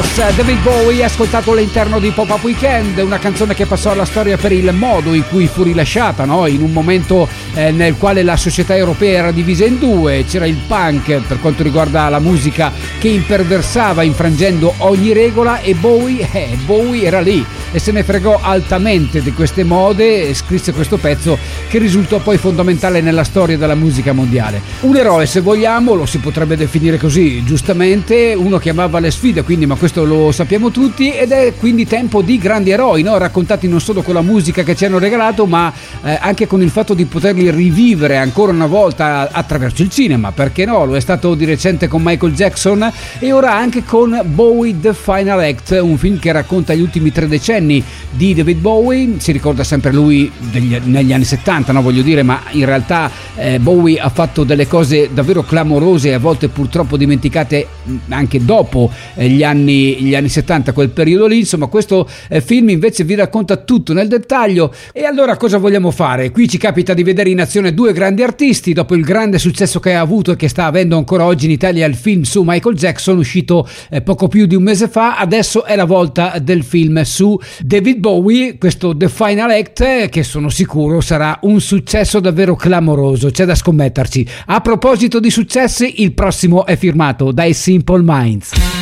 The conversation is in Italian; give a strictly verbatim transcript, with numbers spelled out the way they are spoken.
Cross, David Bowie, ascoltato all'interno di Pop-Up Weekend, una canzone che passò alla storia per il modo in cui fu rilasciata, no? In un momento eh, nel quale la società europea era divisa in due, c'era il punk per quanto riguarda la musica che imperversava infrangendo ogni regola, e Bowie, eh, Bowie era lì e se ne fregò altamente di queste mode e scrisse questo pezzo che risultò poi fondamentale nella storia della musica mondiale. Un eroe, se vogliamo, lo si potrebbe definire così, giustamente, uno che amava le sfide, quindi, ma questo lo sappiamo tutti, ed è quindi tempo di grandi eroi, no? Raccontati non solo con la musica che ci hanno regalato, ma eh, anche con il fatto di poterli rivivere ancora una volta attraverso il cinema, perché no? Lo è stato di recente con Michael Jackson e ora anche con Bowie The Final Act, un film che racconta gli ultimi tre decenni di David Bowie. Si ricorda sempre lui degli, negli anni settanta, no? Voglio dire, ma in realtà eh, Bowie ha fatto delle cose davvero clamorose e a volte purtroppo dimenticate anche dopo eh, gli anni gli anni settanta, quel periodo lì. Insomma, questo eh, film invece vi racconta tutto nel dettaglio. E allora cosa vogliamo fare? Qui ci capita di vedere in azione due grandi artisti. Dopo il grande successo che ha avuto e che sta avendo ancora oggi in Italia il film su Michael Jackson, uscito eh, poco più di un mese fa, adesso è la volta del film su David Bowie, questo The Final Act, che sono sicuro sarà un successo davvero clamoroso, c'è da scommetterci. A proposito di successi, il prossimo è firmato dai Simple Minds.